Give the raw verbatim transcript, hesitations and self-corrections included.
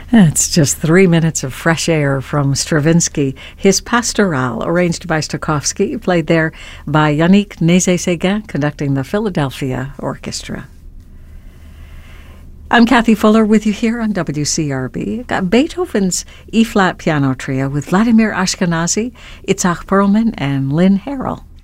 It's just three minutes of fresh air from Stravinsky. His Pastoral, arranged by Stokowski, played there by Yannick Nézet-Séguin, conducting the Philadelphia Orchestra. I'm Kathy Fuller with you here on W C R B. Got Beethoven's E-flat piano trio with Vladimir Ashkenazy, Itzhak Perlman, and Lynn Harrell.